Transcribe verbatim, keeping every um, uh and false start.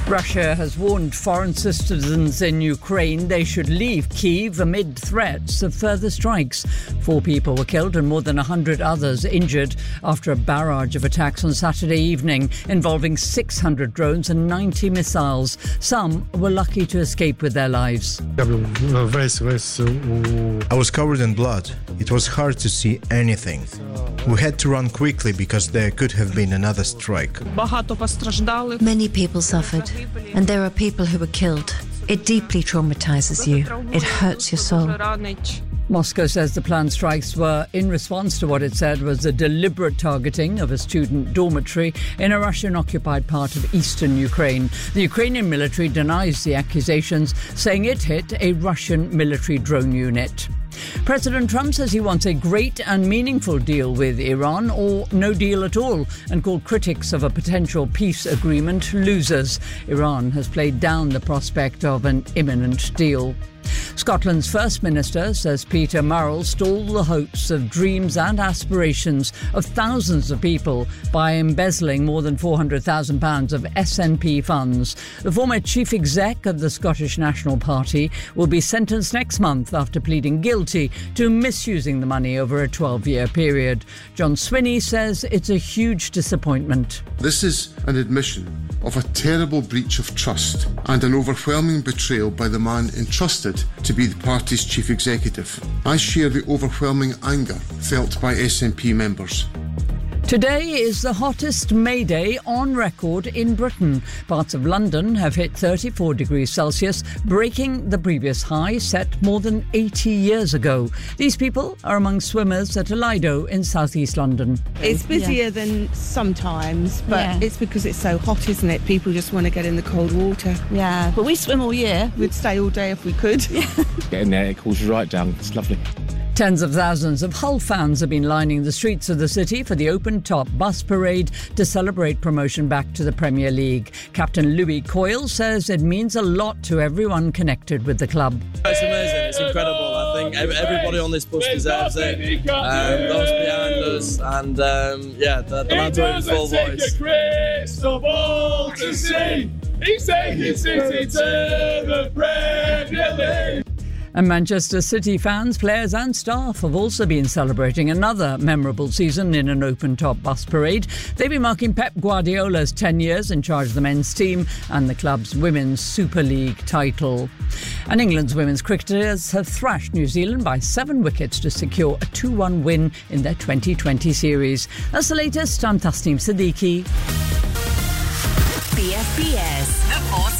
Russia has warned foreign citizens in Ukraine they should leave Kyiv amid threats of further strikes. Four people were killed and more than one hundred others injured after a barrage of attacks on Saturday evening involving six hundred drones and ninety missiles. Some were lucky to escape with their lives. I was covered in blood. It was hard to see anything. We had to run quickly because there could have been another strike. Many people suffered, and there are people who were killed. It deeply traumatizes you. It hurts your soul. Moscow says the planned strikes were in response to what it said was a deliberate targeting of a student dormitory in a Russian-occupied part of eastern Ukraine. The Ukrainian military denies the accusations, saying it hit a Russian military drone unit. President Trump says he wants a great and meaningful deal with Iran or no deal at all, and called critics of a potential peace agreement losers. Iran has played down the prospect of an imminent deal. Scotland's First Minister says Peter Murrell stole the hopes of dreams and aspirations of thousands of people by embezzling more than four hundred thousand pounds of S N P funds. The former chief exec of the Scottish National Party will be sentenced next month after pleading guilty to misusing the money over a twelve-year period. John Swinney says it's a huge disappointment. This is an admission of a terrible breach of trust and an overwhelming betrayal by the man entrusted to be the party's chief executive. I share the overwhelming anger felt by S N P members. Today is the hottest May Day on record in Britain. Parts of London have hit thirty-four degrees Celsius, breaking the previous high set more than eighty years ago. These people are among swimmers at Lido in southeast London. It's busier yeah. than sometimes, but yeah. it's because it's so hot, isn't it? People just want to get in the cold water. Yeah, but we swim all year. We'd stay all day if we could. Getting there, it cools you right down. It's lovely. Tens of thousands of Hull fans have been lining the streets of the city for the open-top bus parade to celebrate promotion back to the Premier League. Captain Louis Coyle says it means a lot to everyone connected with the club. It's amazing, it's incredible. I think everybody on this bus deserves it. Um, those behind us, and um, yeah, the, the lads are in full voice. Crystal to see. He's taking City to the Premier League. And Manchester City fans, players and staff have also been celebrating another memorable season in an open-top bus parade. They've been marking Pep Guardiola's ten years in charge of the men's team and the club's Women's Super League title. And England's women's cricketers have thrashed New Zealand by seven wickets to secure a two one win in their twenty twenty series. That's the latest. I'm Tasneem Siddiqui. B F B S. The